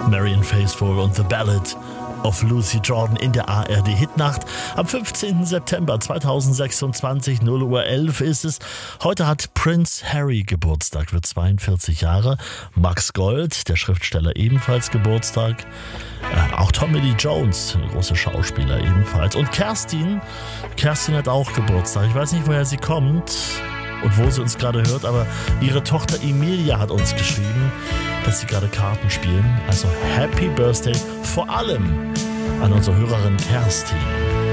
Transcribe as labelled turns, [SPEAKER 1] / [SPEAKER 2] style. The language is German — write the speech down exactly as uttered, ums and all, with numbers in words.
[SPEAKER 1] Marianne Faithfull und The Ballad of Lucy Jordan in der A R D-Hitnacht. Am fünfzehnten September zweitausendsechsundzwanzig, null Uhr elf ist es. Heute hat Prince Harry Geburtstag, wird zweiundvierzig Jahre. Max Gold, der Schriftsteller, ebenfalls Geburtstag. Äh, auch Tommy Lee Jones, großer Schauspieler, ebenfalls. Und Kerstin, Kerstin hat auch Geburtstag. Ich weiß nicht, woher sie kommt und wo sie uns gerade hört, aber ihre Tochter Emilia hat uns geschrieben, dass sie gerade Karten spielen. Also Happy Birthday vor allem an unsere Hörerin Kerstin.